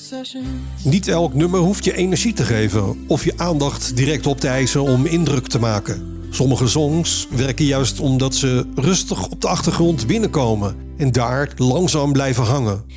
Niet elk nummer hoeft je energie te geven of je aandacht direct op te eisen om indruk te maken. Sommige songs werken juist omdat ze rustig op de achtergrond binnenkomen en daar langzaam blijven hangen.